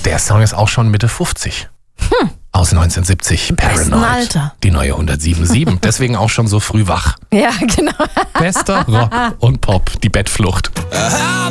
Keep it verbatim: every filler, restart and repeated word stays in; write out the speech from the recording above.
Der Song ist auch schon Mitte fünfzig. Hm. Aus neunzehnhundertsiebzig, Paranoid. Alter. Die neue hundertsieben Komma sieben. Deswegen auch schon so früh wach. Ja, genau. Bester Rock und Pop, die Bettflucht.